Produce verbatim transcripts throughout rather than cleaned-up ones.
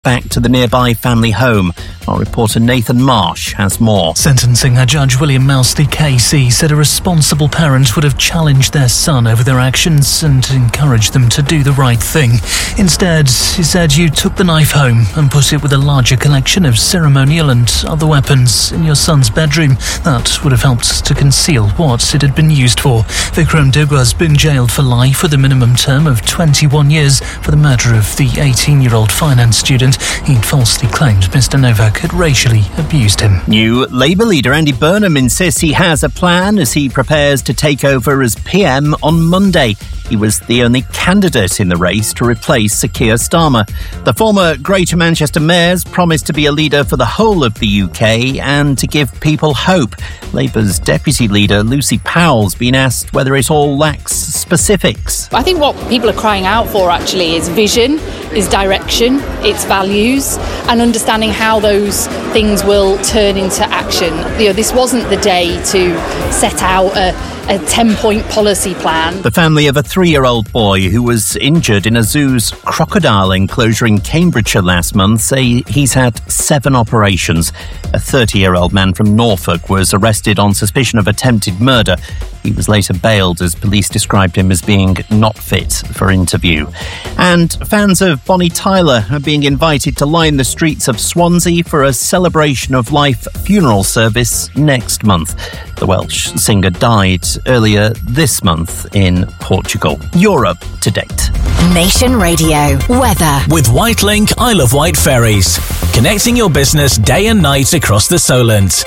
back to the nearby family home. Our reporter Nathan Marsh has more. Sentencing a Judge William Mousty K C said a responsible parent would have challenged their son over their actions and encouraged them to do the right thing. Instead, he said you took the knife home and put it with a larger collection of ceremonial and other weapons in your son's bedroom. That would have helped to conceal what it had been used for. Vikram Dugwa has been jailed for life with a minimum term of twenty-one years for the murder of the eighteen-year-old finance student. He'd falsely claimed Mister Novak had racially abused him. New Labour leader Andy Burnham insists he has a plan as he prepares to take over as P M on Monday. He was the only candidate in the race to replace Sir Keir Starmer. The former Greater Manchester Mayor's promised to be a leader for the whole of the U K and to give people hope. Labour's deputy leader Lucy Powell's been asked whether it all lacks specifics. I think what people are crying out for actually is vision, is direction, it's values, and understanding how those things will turn into action. You know, this wasn't the day to set out a a ten-point policy plan. The family of a three-year-old boy who was injured in a zoo's crocodile enclosure in Cambridgeshire last month say he's had seven operations. A thirty-year-old man from Norfolk was arrested on suspicion of attempted murder. He was later bailed as police described him as being not fit for interview. And fans of Bonnie Tyler are being invited to line the streets of Swansea for a celebration of life funeral service next month. The Welsh singer died earlier this month in Portugal. You're up to date. Nation Radio weather with Whitelink Isle of Wight ferries, connecting your business day and night across the Solent.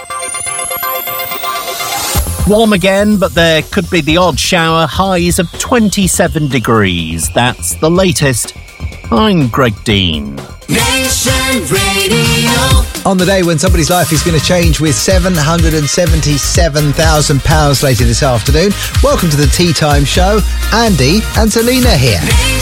Warm again, but there could be the odd shower. Highs of twenty-seven degrees. That's the latest. I'm Greg Dean. Nation Radio. On the day when somebody's life is going to change with seven hundred seventy-seven thousand pounds later this afternoon. Welcome to the Tea Time Show. Andy and Selena here.